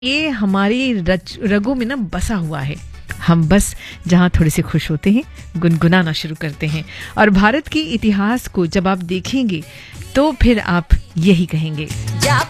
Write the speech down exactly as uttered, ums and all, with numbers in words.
ये हमारी रच, रगों में ना बसा हुआ है। हम बस जहाँ थोड़े से खुश होते हैं गुनगुनाना शुरू करते हैं। और भारत के इतिहास को जब आप देखेंगे तो फिर आप यही कहेंगे।